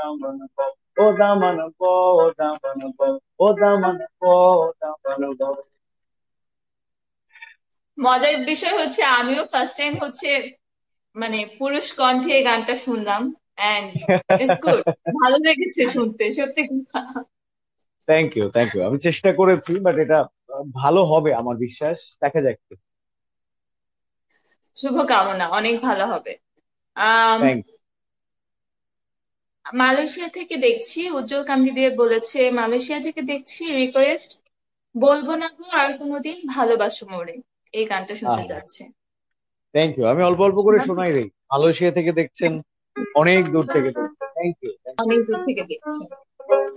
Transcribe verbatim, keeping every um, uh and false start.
দামান ব, ও দামান ব, ও দামান ব, ও দামান ব, ও দামান ব। মজার বিষয় হচ্ছে আমিও ফার্স্ট টাইম হচ্ছে মানে পুরুষ কণ্ঠে এই গানটা শুনলাম, এন্ড ইটস গুড, ভালো লেগেছে শুনতে সত্যি কথা। Thank you, thank you. আমি চেষ্টা করেছি, বাট এটা আহ, ভালো হবে আমার বিশ্বাস। দেখা যাক। শুভকামনা, অনেক ভালো হবে। আম থ্যাংক। মালয়েশিয়া থেকে দেখছি উজ্জ্বল কান্তি দিয়ে বলেছে, মালয়েশিয়া থেকে দেখছি রিকোয়েস্ট, বলবো না গো আর কোনোদিন ভালোবাসো মোরে, এই গানটা শুনতে আহ চাচ্ছে। Thank you. আমি অল্প অল্প করে শোনাবো? শোনাই দিই। মালয়েশিয়া থেকে দেখছেন, অনেক দূর থেকে দেখছেন। Thank you. অনেক দূর থেকে দেখছি।